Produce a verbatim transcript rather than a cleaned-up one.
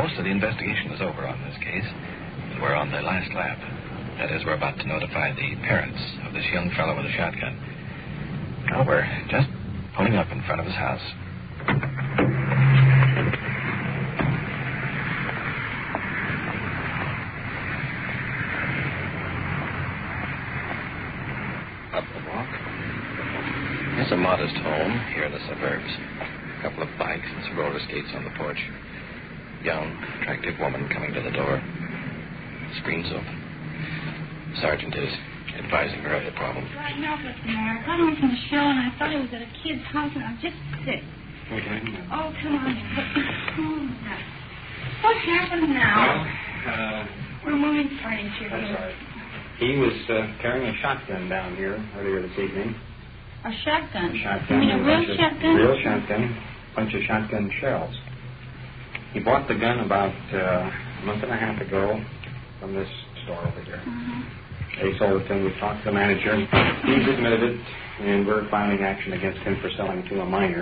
most of the investigation is over on this case. We're on the last lap. That is, we're about to notify the parents of this young fellow with a shotgun. Now we're just pulling up in front of his house. Up the walk. It's a modest home here in the suburbs. A couple of bikes and some roller skates on the porch. Young, attractive woman coming to the door. Screen's open. Sergeant is advising her of the problem. Right now, Mister Mayor, I got home from the show, and I thought it was at a kid's house, and I'm just sick. Okay. Oh, come on. What happened now? Well, uh... We're moving furniture That's here. right. He was uh, carrying a shotgun down here earlier this evening. A shotgun? A shotgun. You mean a real bunch of- shotgun? Real shotgun. A bunch of shotgun shells. He bought the gun about uh, a month and a half ago from this store over here. Uh-huh. They sold it to him. We talked to the manager. He's admitted it, and we're filing action against him for selling to a minor.